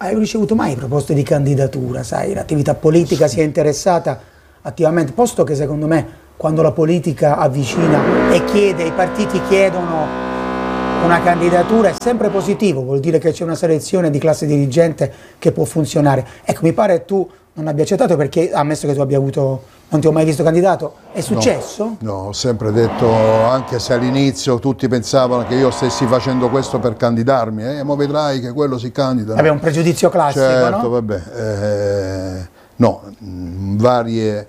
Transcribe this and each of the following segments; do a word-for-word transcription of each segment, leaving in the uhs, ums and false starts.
hai ricevuto mai proposte di candidatura, sai, l'attività politica si è interessata attivamente, posto che secondo me quando la politica avvicina e chiede, i partiti chiedono una candidatura è sempre positivo, vuol dire che c'è una selezione di classe dirigente che può funzionare. Ecco, mi pare tu non abbia accettato perché, ammesso che tu abbia avuto, non ti ho mai visto candidato, è successo? No, no, ho sempre detto, anche se all'inizio tutti pensavano che io stessi facendo questo per candidarmi, eh, ma vedrai che quello si candida. Vabbè, un pregiudizio classico, certo, no? vabbè, eh, no, mh, varie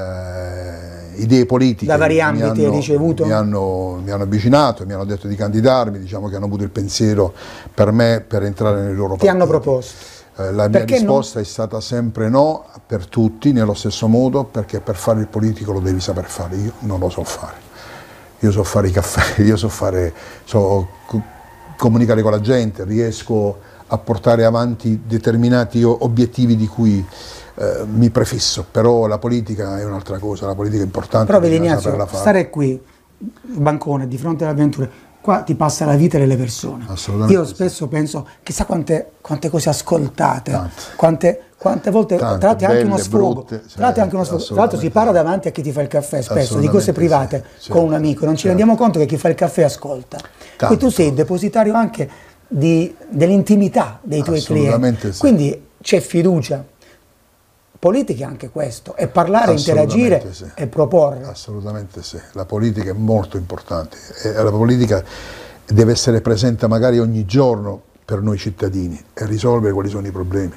eh, idee politiche da vari ambiti hai ricevuto? Mi hanno, mi hanno avvicinato, mi hanno detto di candidarmi, diciamo che hanno avuto il pensiero per me per entrare nei loro partiti. Ti hanno proposto? Eh, la mia risposta no? è stata sempre no per tutti, nello stesso modo, perché per fare il politico lo devi saper fare, io non lo so fare. Io so fare i caffè, io so fare, so comunicare con la gente, riesco a portare avanti determinati obiettivi di cui eh, mi prefisso, però la politica è un'altra cosa, la politica è importante. Però vedi Ignazio, stare qui, bancone, di fronte alle avventure, qua ti passa la vita delle persone. Io spesso sì. penso, chissà quante, quante cose ascoltate, tante, quante, quante volte, tante, tra l'altro anche uno sfogo, brutte, tra l'altro anche uno sfogo, tra l'altro si parla davanti a chi ti fa il caffè spesso, di cose private sì, con un amico, non ci certo. rendiamo conto che chi fa il caffè ascolta. Poi tu sei depositario anche dell'intimità dei tuoi clienti, sì. quindi c'è fiducia. Politica è anche questo, è parlare, interagire sì. e proporre. Assolutamente sì, la politica è molto importante, e la politica deve essere presente magari ogni giorno per noi cittadini e risolvere quali sono i problemi,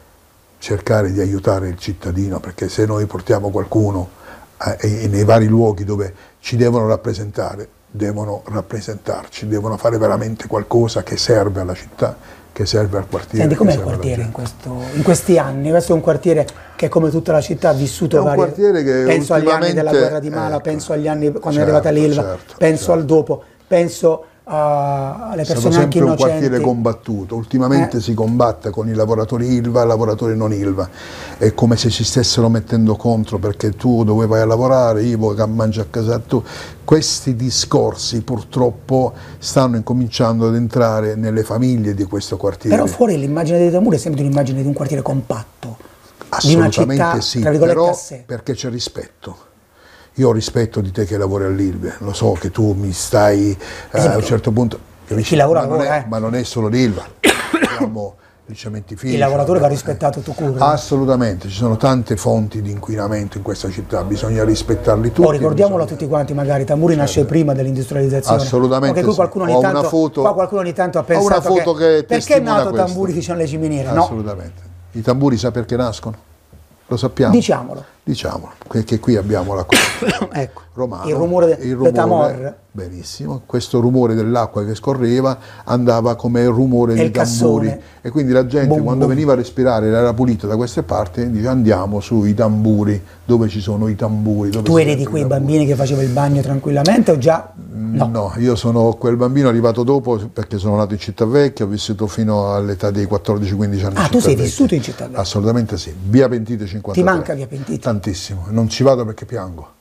cercare di aiutare il cittadino, perché se noi portiamo qualcuno eh, nei vari luoghi dove ci devono rappresentare, devono rappresentarci, devono fare veramente qualcosa che serve alla città, che serve al quartiere. Senti, com'è il quartiere in, questo, in questi anni? Questo è un quartiere che, come tutta la città, ha vissuto è un vari... quartiere che penso agli anni della guerra di Mala, ecco, penso agli anni quando certo, è arrivata l'Ilva, certo, penso certo. al dopo, penso a, alle persone anche innocenti. È sempre un quartiere combattuto, ultimamente eh. si combatte con i lavoratori Ilva e i lavoratori non Ilva, è come se ci stessero mettendo contro perché tu dove vai a lavorare, io voglio mangiare a casa tu. Questi discorsi purtroppo stanno incominciando ad entrare nelle famiglie di questo quartiere. Però fuori l'immagine di Tamburi è sempre un'immagine di un quartiere compatto, assolutamente di una città, sì, tra virgolette, però a sé. Perché c'è rispetto. Io ho rispetto di te che lavori all'Ilva, lo so che tu mi stai eh, a un certo punto... Chi lavora ma, non lavora, è, eh. ma non è solo l'Ilva, abbiamo il cementificio. Il lavoratore va rispettato tu cura. Assolutamente, ci sono tante fonti di inquinamento in questa città, bisogna rispettarli tutti. Oh, ricordiamolo bisogna... a tutti quanti magari, Tamburi certo. nasce prima dell'industrializzazione. Assolutamente Perché qui qualcuno ogni ho tanto, una foto, qua qualcuno ogni tanto ha pensato ho una foto che, che perché è nato questo. Tamburi che c'è le ciminiere? Assolutamente. No. I tamburi sa perché nascono? Lo sappiamo? Diciamolo. Diciamolo, che qui abbiamo la cosa ecco, romana. Il rumore del tamor. Benissimo, questo rumore dell'acqua che scorreva andava come il rumore e di tamburi. E quindi la gente boom, quando boom. veniva a respirare, era pulita da queste parti, dice andiamo sui tamburi, dove ci sono i tamburi. Dove tu eri di quei bambini che faceva il bagno tranquillamente o già? No. no, io sono quel bambino arrivato dopo perché sono nato in Cittavecchia, ho vissuto fino all'età dei quattordici quindici anni. Ah, tu sei vissuto in Cittavecchia? Assolutamente sì, via Pentite cinquantatré. Ti manca via Pentite? Tantissimo, non ci vado perché piango.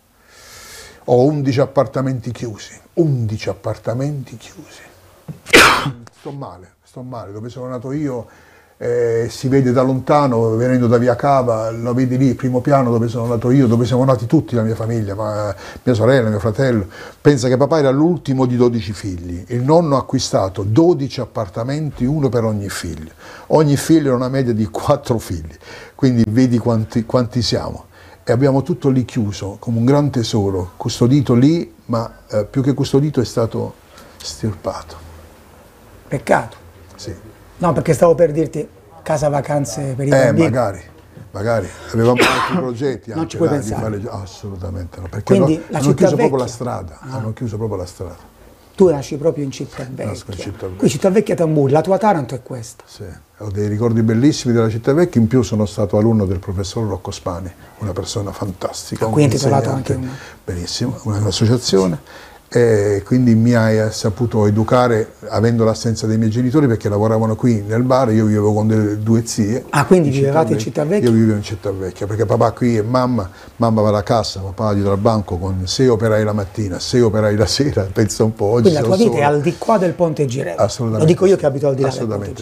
Ho undici appartamenti chiusi, undici appartamenti chiusi. Sto male, sto male, dove sono nato io eh, si vede da lontano, venendo da via Cava, lo vedi lì, il primo piano dove sono nato io, dove siamo nati tutti, la mia famiglia, ma mia sorella, mio fratello. Pensa che papà era l'ultimo di dodici figli, il nonno ha acquistato dodici appartamenti, uno per ogni figlio. Ogni figlio era una media di quattro figli, quindi vedi quanti, quanti siamo. E abbiamo tutto lì chiuso, come un gran tesoro, custodito lì, ma eh, più che custodito è stato stirpato. Peccato. Sì. No, perché stavo per dirti casa vacanze per i eh, bambini. Eh, magari, magari. Avevamo altri progetti. Non anche ci puoi là, pensare? Di fare... Assolutamente no, perché Quindi, no, la hanno città chiuso vecchia. proprio la strada, Ah. hanno chiuso proprio la strada. Tu nasci proprio in Cittavecchia. Nasco in Cittavecchia. Qui Cittavecchia Tamburi, la tua Taranto è questa. Sì, ho dei ricordi bellissimi della Cittavecchia, in più sono stato alunno del professor Rocco Spani, una persona fantastica. Ah, quindi hai trovato anche una... Benissimo, un'associazione. E quindi mi ha saputo educare avendo l'assenza dei miei genitori perché lavoravano qui nel bar, io vivevo con delle due zie. Ah, quindi vivevate in Cittavecchia? Io vivevo in Cittavecchia perché papà qui e mamma, mamma va alla cassa, papà dietro al banco con sei operai la mattina, sei operai la sera, pensa un po'. Oggi quindi la tua vita solo. È al di qua del Ponte Girevole. Assolutamente. Lo dico io che abito al di là del Assolutamente. Ponte